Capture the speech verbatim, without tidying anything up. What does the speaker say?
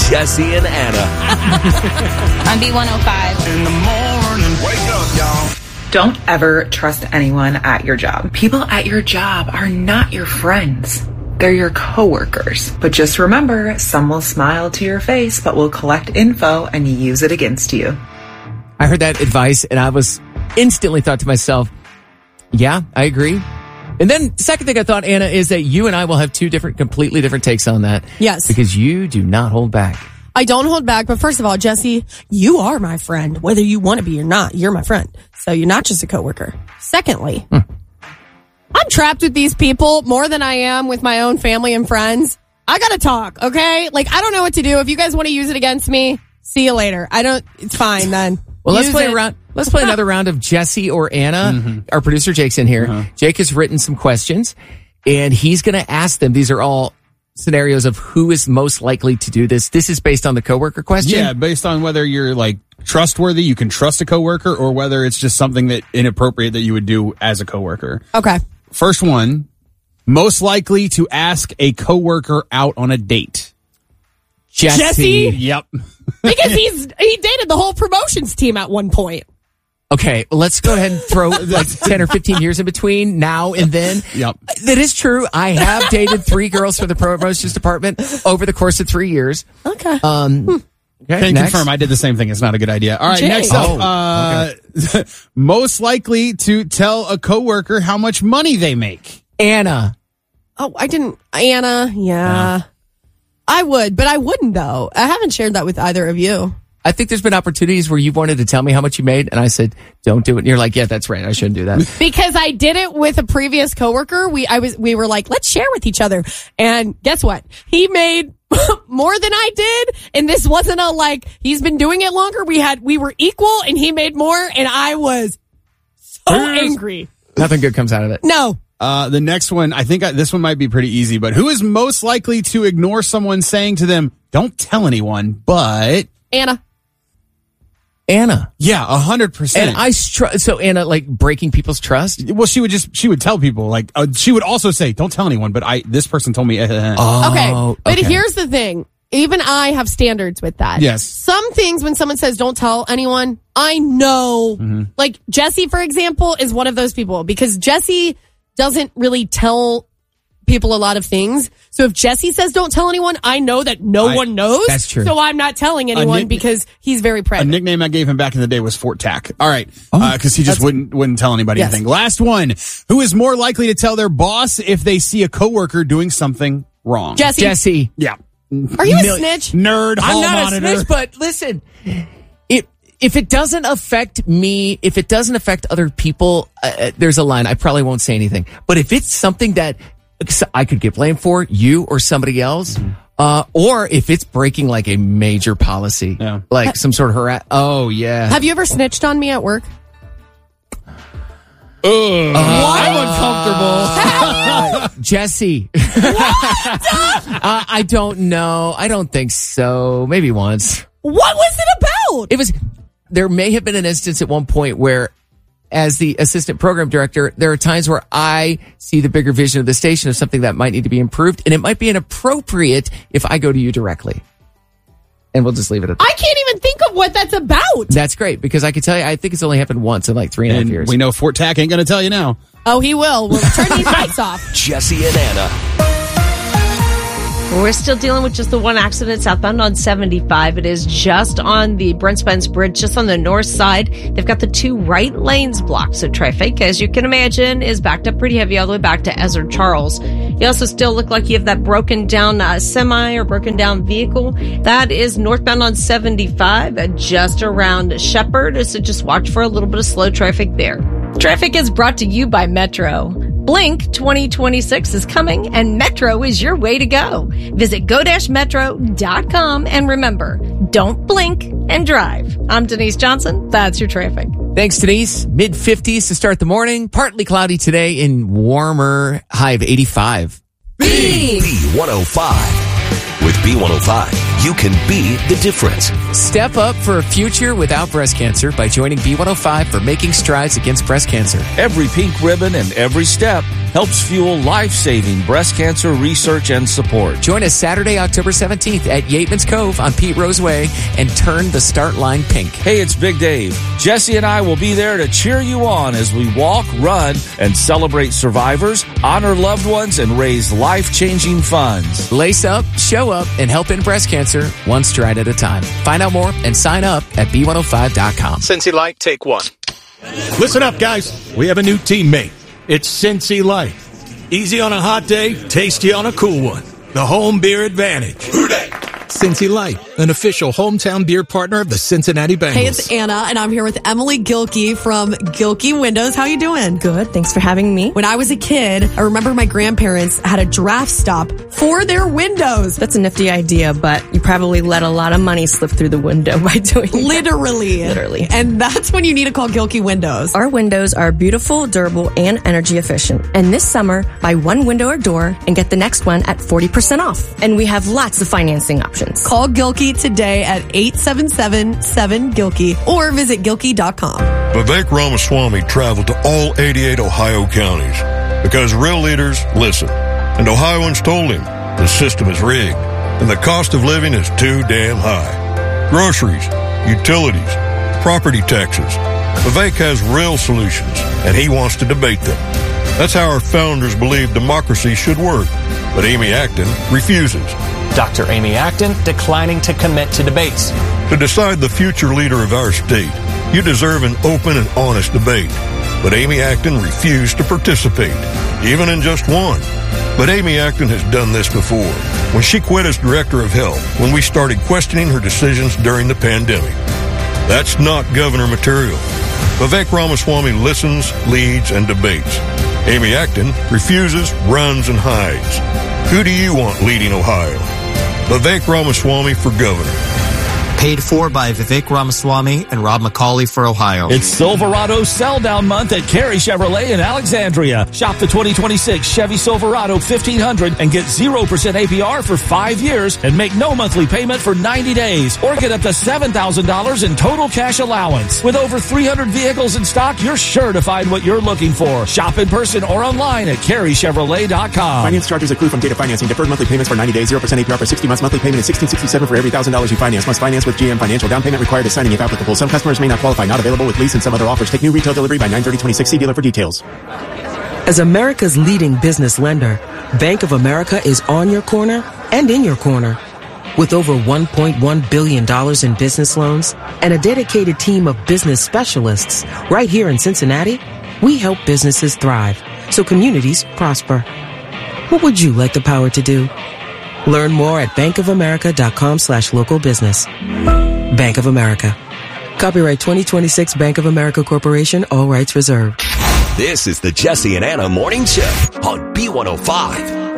Jesse and Anna. On B one oh five. In the morning, wake up, y'all. Don't ever trust anyone at your job. People at your job are not your friends. They're your coworkers. But just remember, some will smile to your face, but will collect info and use it against you. I heard that advice and I was instantly thought to myself, yeah, I agree. And then second thing I thought, Anna, is that you and I will have two different, completely different takes on that. Yes. Because you do not hold back. I don't hold back, but first of all, Jesse, you are my friend. Whether you want to be or not, you're my friend. So you're not just a coworker. Secondly, hmm. I'm trapped with these people more than I am with my own family and friends. I gotta talk, okay? Like, I don't know what to do. If you guys want to use it against me, see you later. I don't, it's fine then. Well, let's Use play it. a round. Let's play another round of Jesse or Anna. Mm-hmm. Our producer Jake's in here. Uh-huh. Jake has written some questions, and he's going to ask them. These are all scenarios of who is most likely to do this. This is based on the coworker question. Yeah, based on whether you're like trustworthy, you can trust a coworker, or whether it's just something that inappropriate that you would do as a coworker. Okay. First one: most likely to ask a coworker out on a date. Jesse. Jesse? Yep. Because he's he dated the whole promotions team at one point. Okay, well, let's go ahead and throw like ten or fifteen years in between now and then. Yep. That is true. I have dated three girls for the promotions department over the course of three years. Okay. Um, okay, Can next. confirm I did the same thing. It's not a good idea. All right, Jay. next up. Oh, uh, okay. Most likely to tell a coworker how much money they make. Anna. Oh, I didn't. Anna, yeah. Yeah. I would, but I wouldn't, though. I haven't shared that with either of you. I think there's been opportunities where you wanted to tell me how much you made, and I said, don't do it. And you're like, yeah, that's right. I shouldn't do that. Because I did it with a previous coworker. We I was we were like, let's share with each other. And guess what? He made more than I did, and this wasn't a like he's been doing it longer. We had we were equal, and he made more, and I was so angry. Nothing good comes out of it. No. Uh, the next one, I think I, this one might be pretty easy, but who is most likely to ignore someone saying to them, don't tell anyone, but... Anna. Anna. Yeah, a hundred percent. And I str- so Anna, like breaking people's trust. Well, she would just, she would tell people, like, uh, she would also say, don't tell anyone, but I, this person told me. Uh, oh, okay. But okay. here's the thing. Even I have standards with that. Yes. Some things when someone says don't tell anyone, I know. Mm-hmm. Like Jesse, for example, is one of those people because Jesse doesn't really tell people a lot of things. So if Jesse says don't tell anyone, I know that no I, one knows. That's true. So I'm not telling anyone nick- because he's very a private. nickname I gave him back in the day was Fort Tack. All right. Oh, uh, cause he just wouldn't, wouldn't tell anybody Yes. anything. Last one. Who is more likely to tell their boss if they see a coworker doing something wrong? Jesse. Jesse. Yeah. Are you a Mil- snitch? Nerd, I'm hall not monitor. a snitch, but listen, if if it doesn't affect me, if it doesn't affect other people, uh, there's a line. I probably won't say anything. But if it's something that I could get blamed for, you or somebody else, mm-hmm. uh, or if it's breaking like a major policy, yeah. like some sort of harass. Oh yeah. Have you ever snitched on me at work? Ugh, I'm uncomfortable. Uh, Jesse. uh, I don't know. I don't think so. Maybe once. What was it about? It was, there may have been an instance at one point where, as the assistant program director, there are times where I see the bigger vision of the station of something that might need to be improved, and it might be inappropriate if I go to you directly. And we'll just leave it at that. I can't even think of what that's about. That's great, because I can tell you, I think it's only happened once in like three and a half And years. we know Fort Tack ain't going to tell you now. Oh, he will. We'll turn these lights off. Jesse and Anna. We're still dealing with just the one accident southbound on seventy-five. It is just on the Brent Spence Bridge, just on the north side. They've got the two right lanes blocked. So traffic, as you can imagine, is backed up pretty heavy all the way back to Ezra Charles. You also still look like you have that broken down uh, semi or broken down vehicle. That is northbound on seventy-five, uh, just around Shepherd. So just watch for a little bit of slow traffic there. Traffic is brought to you by Metro. Blink twenty twenty-six is coming, and Metro is your way to go. Visit go dash metro dot com, and remember, don't blink and drive. I'm Denise Johnson. That's your traffic. Thanks, Denise. mid fifties to start the morning. Partly cloudy today in warmer high of eighty-five. B one oh five. With B one oh five, you can be the difference. Step up for a future without breast cancer by joining B one oh five for making strides against breast cancer. Every pink ribbon and every step helps fuel life-saving breast cancer research and support. Join us Saturday, October seventeenth at Yateman's Cove on Pete Rose Way and turn the start line pink. Hey, it's Big Dave. Jesse and I will be there to cheer you on as we walk, run, and celebrate survivors, honor loved ones, and raise life-changing funds. Lace up, show up, and help end breast cancer one stride at a time. Find out more and sign up at B one oh five dot com. Cincy Light, take one. Listen up, guys. We have a new teammate. It's Cincy Light. Easy on a hot day, tasty on a cool one. The home beer advantage. Cincy Light, an official hometown beer partner of the Cincinnati Bengals. Hey, it's Anna, and I'm here with Emily Gilkey from Gilkey Windows. How you doing? Good. Thanks for having me. When I was a kid, I remember my grandparents had a draft stop for their windows. That's a nifty idea, but you probably let a lot of money slip through the window by doing that. Literally. Literally. And that's when you need to call Gilkey Windows. Our windows are beautiful, durable, and energy efficient. And this summer, buy one window or door and get the next one at forty percent off. And we have lots of financing options. Call Gilkey today at eight seven seven, seven, Gilkey or visit Gilkey dot com. Vivek Ramaswamy traveled to all eighty-eight Ohio counties because real leaders listen. And Ohioans told him the system is rigged and the cost of living is too damn high. Groceries, utilities, property taxes. Vivek has real solutions and he wants to debate them. That's how our founders believed democracy should work. But Amy Acton refuses. Doctor Amy Acton declining to commit to debates. To decide the future leader of our state, you deserve an open and honest debate. But Amy Acton refused to participate, even in just one. But Amy Acton has done this before, when she quit as director of health, when we started questioning her decisions during the pandemic. That's not governor material. Vivek Ramaswamy listens, leads, and debates. Amy Acton refuses, runs, and hides. Who do you want leading Ohio? Vivek Ramaswamy for governor. Paid for by Vivek Ramaswamy and Rob McCauley for Ohio. It's Silverado sell-down month at Carey Chevrolet in Alexandria. Shop the twenty twenty-six Chevy Silverado fifteen hundred and get zero percent A P R for five years and make no monthly payment for ninety days. Or get up to seven thousand dollars in total cash allowance. With over three hundred vehicles in stock, you're sure to find what you're looking for. Shop in person or online at Carey Chevrolet dot com. Finance charges accrue from data financing. Deferred monthly payments for ninety days. zero percent A P R for sixty months. Monthly payment is sixteen sixty-seven for every one thousand dollars you finance. Must finance with G M Financial. Down payment required is signing if applicable. Some customers may not qualify. Not available with lease and some other offers. Take new retail delivery by nine thirty twenty-six. See dealer for details. As America's leading business lender, Bank of America is on your corner and in your corner. With over one point one billion dollars in business loans and a dedicated team of business specialists right here in Cincinnati, we help businesses thrive so communities prosper. What would you like the power to do? Learn more at bankofamerica.com slash local business. Bank of America. Copyright twenty twenty-six Bank of America Corporation. All rights reserved. This is the Jesse and Anna Morning Show on B one oh five.